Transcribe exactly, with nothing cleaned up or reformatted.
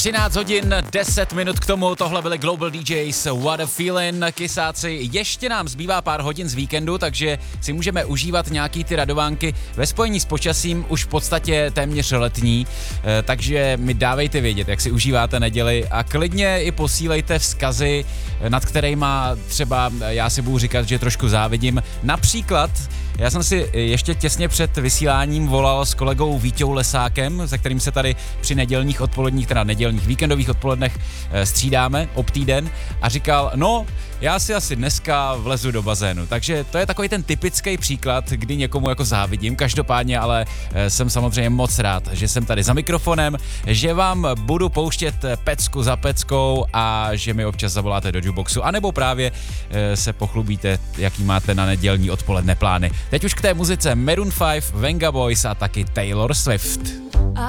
třináct hodin, deset minut k tomu, tohle byly Global D Js, What a Feeling, kysáci. Ještě nám zbývá pár hodin z víkendu, takže si můžeme užívat nějaký ty radovánky ve spojení s počasím, už v podstatě téměř letní, takže mi dávejte vědět, jak si užíváte neděli a klidně i posílejte vzkazy, nad kterýma třeba já si budu říkat, že trošku závidím. Například, já jsem si ještě těsně před vysíláním volal s kolegou Víťou Lesákem, se kterým se tady při nedělních odpoledních, teda nedělních víkendových odpolednech střídáme ob týden a říkal, no, já si asi dneska vlezu do bazénu. Takže to je takový ten typický příklad, kdy někomu jako závidím. Každopádně ale jsem samozřejmě moc rád, že jsem tady za mikrofonem, že vám budu pouštět pecku za peckou a že mi občas zavoláte do jukeboxu, anebo právě se pochlubíte, jaký máte na nedělní odpoledne plány. Teď už k té muzice Maroon five, Venga Boys a taky Taylor Swift.